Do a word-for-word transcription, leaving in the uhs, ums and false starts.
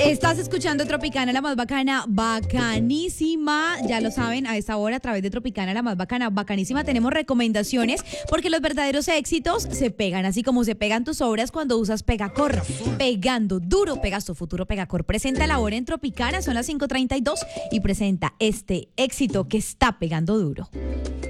Estás escuchando Tropicana, la más bacana, bacanísima. Ya lo saben, a esta hora a través de Tropicana, la más bacana, bacanísima, tenemos recomendaciones porque los verdaderos éxitos se pegan, así como se pegan tus obras cuando usas Pegacor. Pegando duro, pegas tu futuro. Pegacor presenta la hora en Tropicana, son las cinco treinta y dos y presenta este éxito que está pegando duro.